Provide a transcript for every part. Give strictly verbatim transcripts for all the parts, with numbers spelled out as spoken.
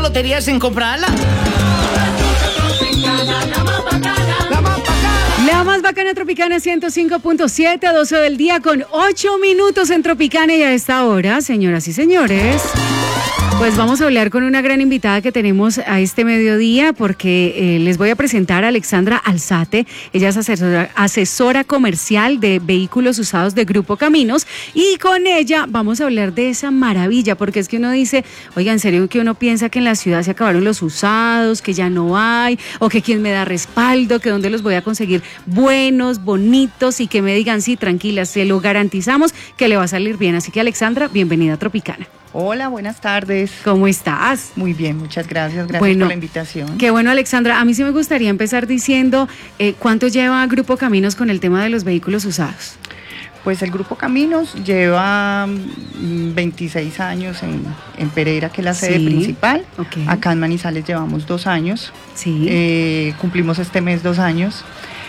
lotería sin comprarla. La más bacana Tropicana ciento cinco punto siete, a doce del día con ocho minutos en Tropicana, y a esta hora, señoras y señores, pues vamos a hablar con una gran invitada que tenemos a este mediodía, porque eh, les voy a presentar a Alexandra Alzate. Ella es asesora, asesora comercial de vehículos usados de Grupo Caminos, y con ella vamos a hablar de esa maravilla, porque es que uno dice, oiga, en serio que uno piensa que en la ciudad se acabaron los usados, que ya no hay, o que quién me da respaldo, que dónde los voy a conseguir buenos, bonitos, y que me digan, sí, tranquila, se lo garantizamos que le va a salir bien. Así que, Alexandra, bienvenida a Tropicana. Hola, buenas tardes. ¿Cómo estás? Muy bien, muchas gracias. Gracias bueno, por la invitación. Qué bueno, Alexandra. A mí sí me gustaría empezar diciendo eh, ¿cuánto lleva Grupo Caminos con el tema de los vehículos usados? Pues el Grupo Caminos lleva veintiséis años en, en Pereira, que es la sede sí, principal. Okay. Acá en Manizales llevamos dos años. Sí. Eh, cumplimos este mes dos años.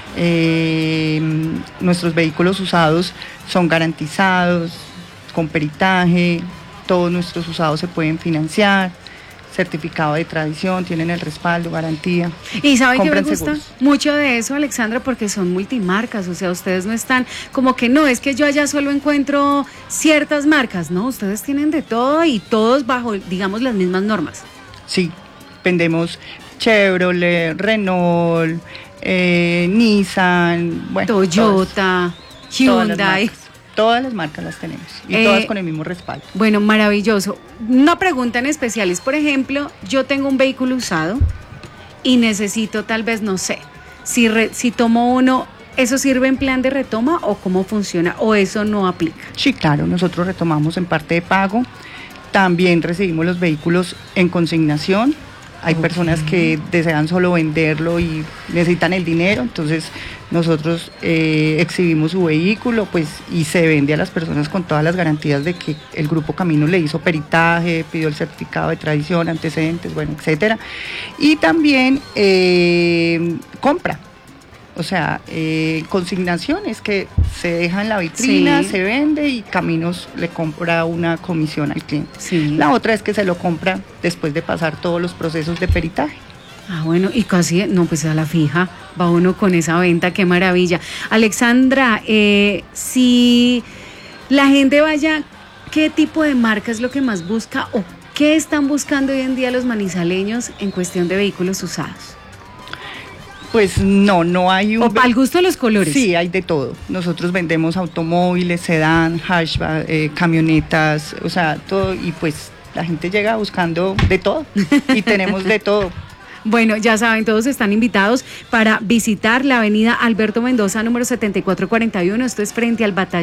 Eh, nuestros vehículos usados son garantizados, con peritaje. Todos nuestros usados se pueden financiar, certificado de tradición, tienen el respaldo, garantía. Y ¿sabe qué me gusta seguros. mucho de eso, Alexandra? Porque son multimarcas, o sea, ustedes no están como que no, es que yo allá solo encuentro ciertas marcas, ¿no? Ustedes tienen de todo y todos bajo, digamos, las mismas normas. Sí, vendemos Chevrolet, Renault, eh, Nissan, bueno, Toyota, todas, Hyundai. Todas Todas las marcas las tenemos y eh, todas con el mismo respaldo. Bueno, maravilloso. Una pregunta en especial es, por ejemplo, yo tengo un vehículo usado y necesito tal vez, no sé, si, re, si tomo uno, ¿eso sirve en plan de retoma o cómo funciona? ¿O eso no aplica? Sí, claro, nosotros retomamos en parte de pago. También recibimos los vehículos en consignación. Hay okay. personas que desean solo venderlo y necesitan el dinero, entonces nosotros eh, exhibimos su vehículo, pues, y se vende a las personas con todas las garantías de que el Grupo Caminos le hizo peritaje, pidió el certificado de tradición, antecedentes, bueno, etcétera. Y también eh, compra. O sea, eh, consignación es que se deja en la vitrina, sí. se vende y Caminos le compra una comisión al cliente. Sí. La otra es que se lo compra después de pasar todos los procesos de peritaje. Ah, bueno, y casi, no, pues a la fija va uno con esa venta, qué maravilla. Alexandra, eh, si la gente vaya, ¿qué tipo de marca es lo que más busca o qué están buscando hoy en día los manizaleños en cuestión de vehículos usados? Pues no, no hay un... ¿O para el gusto de los colores? Sí, hay de todo. Nosotros vendemos automóviles, sedán, hatchback, eh, camionetas, o sea, todo, y pues la gente llega buscando de todo, y tenemos de todo. Bueno, ya saben, todos están invitados para visitar la avenida Alberto Mendoza, número setenta y cuatro cuarenta y uno, esto es frente al batallón